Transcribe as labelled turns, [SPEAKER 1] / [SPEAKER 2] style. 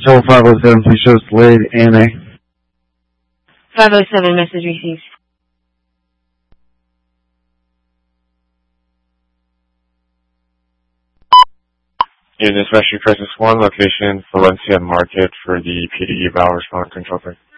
[SPEAKER 1] Control 507, please show us the lead, ANA.
[SPEAKER 2] 507, message received.
[SPEAKER 3] Unit Dispatch Crisis 1, location Valencia Market for the PDE Bow Response Control 3.